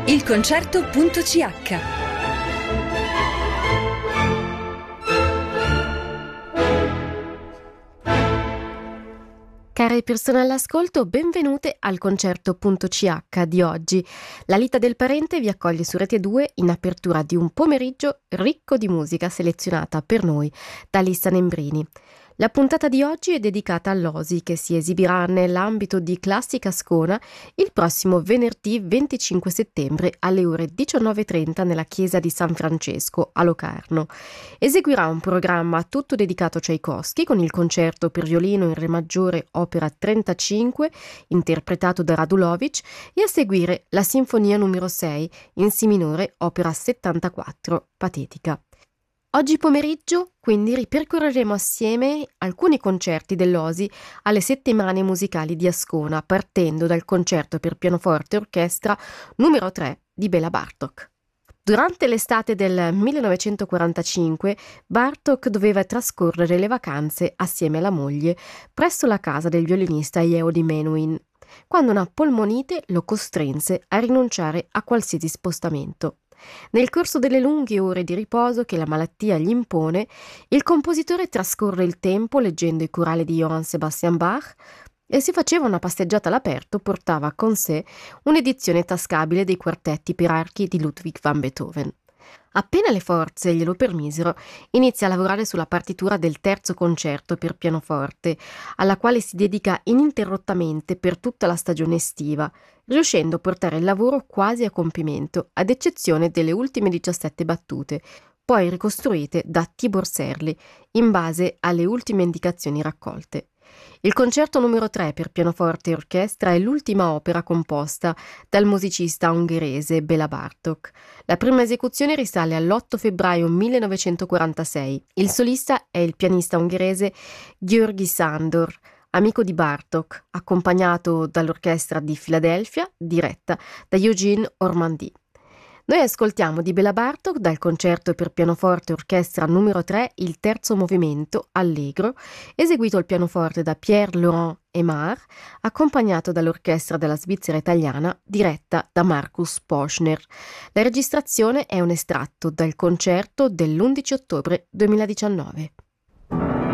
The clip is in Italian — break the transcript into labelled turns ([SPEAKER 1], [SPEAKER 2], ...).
[SPEAKER 1] ilconcerto.ch.
[SPEAKER 2] Care persone all'ascolto, benvenute al concerto.ch di oggi. La Lita del Parente vi accoglie su Rete 2 in apertura di un pomeriggio ricco di musica selezionata per noi da Lissa Nembrini. La puntata di oggi è dedicata all'Osi, che si esibirà nell'ambito di Classica Ascona il prossimo venerdì 25 settembre alle ore 19:30 nella chiesa di San Francesco a Locarno. Eseguirà un programma tutto dedicato a Tchaikovsky con il concerto per violino in re maggiore opera 35 interpretato da Radulovic e a seguire la sinfonia numero 6 in si minore opera 74 Patetica. Oggi pomeriggio quindi ripercorreremo assieme alcuni concerti dell'Osi alle settimane musicali di Ascona, partendo dal concerto per pianoforte e orchestra numero 3 di Béla Bartók. Durante l'estate del 1945 Bartók doveva trascorrere le vacanze assieme alla moglie presso la casa del violinista Yehudi Menuhin, quando una polmonite lo costrinse a rinunciare a qualsiasi spostamento. Nel corso delle lunghe ore di riposo che la malattia gli impone, il compositore trascorre il tempo leggendo i corali di Johann Sebastian Bach e si faceva una passeggiata all'aperto, portava con sé un'edizione tascabile dei quartetti per archi di Ludwig van Beethoven. Appena le forze glielo permisero, inizia a lavorare sulla partitura del terzo concerto per pianoforte, alla quale si dedica ininterrottamente per tutta la stagione estiva, riuscendo a portare il lavoro quasi a compimento, ad eccezione delle ultime 17 battute, poi ricostruite da Tibor Serli, in base alle ultime indicazioni raccolte. Il concerto numero 3 per pianoforte e orchestra è l'ultima opera composta dal musicista ungherese Béla Bartók. La prima esecuzione risale all'8 febbraio 1946. Il solista è il pianista ungherese György Sándor, amico di Bartók, accompagnato dall'orchestra di Filadelfia, diretta da Eugene Ormandy. Noi ascoltiamo di Béla Bartók dal concerto per pianoforte e orchestra numero 3 il terzo movimento, Allegro, eseguito al pianoforte da Pierre-Laurent Aimard, accompagnato dall'orchestra della Svizzera italiana, diretta da Markus Poschner. La registrazione è un estratto dal concerto dell'11 ottobre 2019.